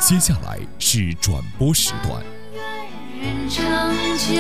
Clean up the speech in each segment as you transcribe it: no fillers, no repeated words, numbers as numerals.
接下来是转播时段。 人长久，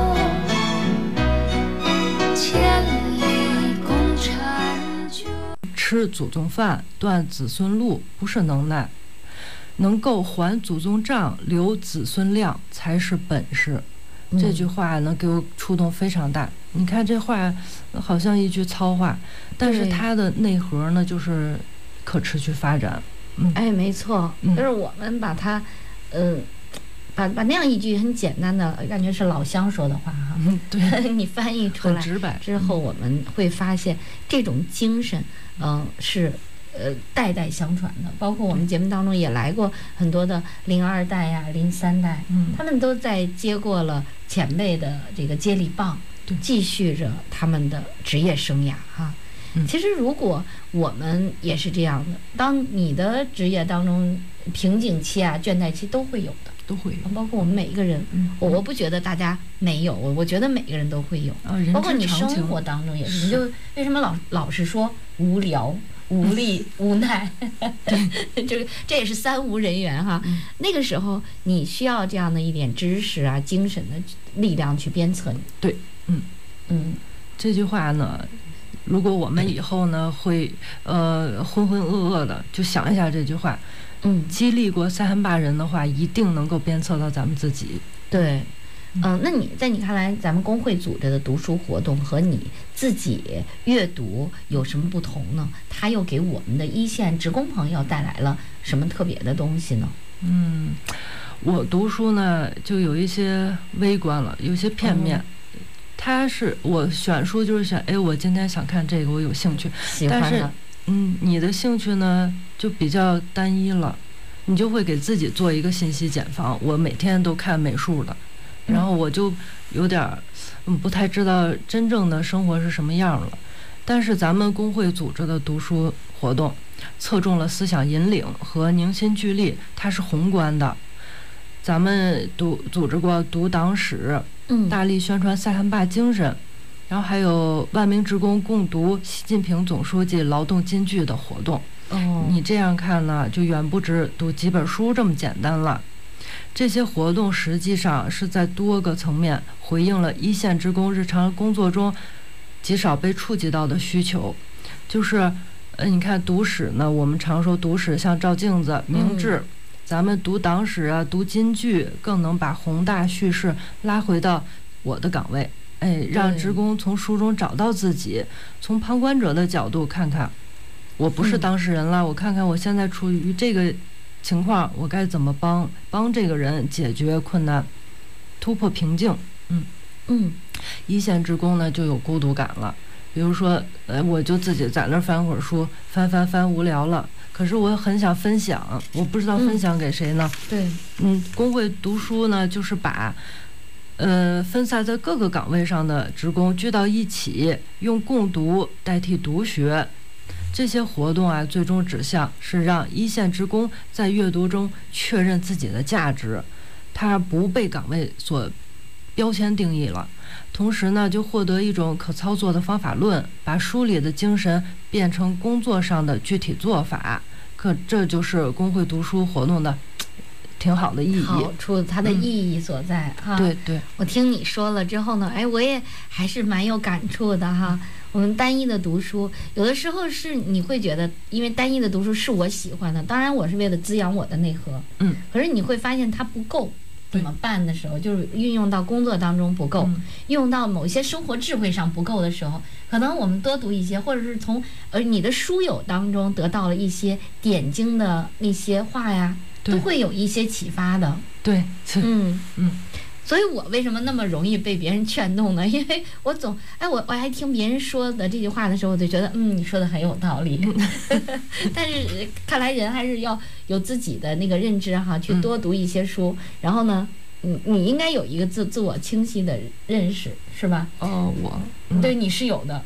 千里共婵娟。 吃祖宗饭，断子孙路不是能耐，能够还祖宗账，留子孙量才是本事。这句话呢，给我触动非常大。你看这话好像一句糙话，但是它的内核呢，就是可持续发展。 哎，没错，就是我们把它，把那样一句很简单的，感觉是老乡说的话哈， 对， 你翻译出来很直白之后，我们会发现这种精神，是代代相传的。包括我们节目当中也来过很多的02代呀、03代，他们都在接过了前辈的这个接力棒，继续着他们的职业生涯哈。其实如果我们也是这样的，当你的职业当中瓶颈期啊、倦怠期都会有的， 都会有， 包括我们每一个人。我不觉得大家没有，我觉得每个人都会有，包括你生活当中也是。你就为什么老是说无聊、无力、无奈？这也是3无人员哈。那个时候你需要这样的一点知识啊、精神的力量去鞭策你。 对，这句话呢，如果我们以后呢会浑浑噩噩的，就想一下这句话，激励过3·3·8人的话，一定能够鞭策到咱们自己。 对，那你看来，咱们工会组织的读书活动和你自己阅读有什么不同呢？它又给我们的一线职工朋友带来了什么特别的东西呢？ 我读书呢，就有一些微观了，有些片面。它是我选书就是选，我今天想看这个，我有兴趣， 喜欢的。 但是，你的兴趣呢就比较单一了，你就会给自己做一个信息茧房。我每天都看美术的，然后我就有点不太知道真正的生活是什么样了。但是咱们工会组织的读书活动，侧重了思想引领和凝心聚力，它是宏观的。咱们组织过读党史，大力宣传3·3·8精神，然后还有万名职工共读习近平总书记劳动金句的活动。你这样看呢，就远不止读几本书这么简单了。这些活动实际上是在多个层面回应了一线职工日常工作中极少被触及到的需求。就是你看读史呢，我们常说读史像照镜子，明智。咱们读党史啊，读金句，更能把宏大叙事拉回到我的岗位，让职工从书中找到自己，从旁观者的角度看看，我不是当事人了，我看看我现在处于这个情况，我该怎么帮这个人解决困难，突破瓶颈。一线职工呢就有孤独感了，比如说，我就自己在那翻会儿书，翻无聊了。可是我很想分享，我不知道分享给谁呢？ 对， 工会读书呢，就是把，分散在各个岗位上的职工聚到一起，用共读代替读学。这些活动啊，最终指向是让一线职工在阅读中确认自己的价值，他不被岗位所标签定义了。同时呢，就获得一种可操作的方法论，把书里的精神变成工作上的具体做法。这就是工会读书活动的挺好的意义， 好处，它的意义所在哈。 对， 我听你说了之后呢，我也还是蛮有感触的哈。我们单一的读书，有的时候是你会觉得，因为单一的读书是我喜欢的，当然我是为了滋养我的内核。可是你会发现它不够。怎么办的时候，就是运用到工作当中不够，用到某些生活智慧上不够的时候，可能我们多读一些，或者是从你的书友当中得到了一些点睛的那些话呀，都会有一些启发的。 对， 所以我为什么那么容易被别人劝动呢？因为我总我还听别人说的这句话的时候，我就觉得你说的很有道理。但是看来人还是要有自己的那个认知哈，去多读一些书，然后呢，你应该有一个自我清晰的认识，是吧？ 我对，你是有的。